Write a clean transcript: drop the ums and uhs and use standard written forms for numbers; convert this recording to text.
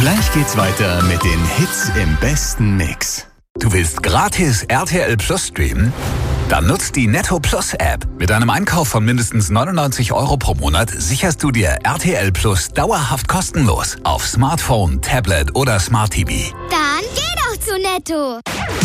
Gleich geht's weiter mit den Hits im besten Mix. Du willst gratis RTL Plus streamen? Dann nutzt die Netto Plus App. Mit einem Einkauf von mindestens 99 € pro Monat sicherst du dir RTL Plus dauerhaft kostenlos auf Smartphone, Tablet oder Smart TV. Dann geh doch zu Netto.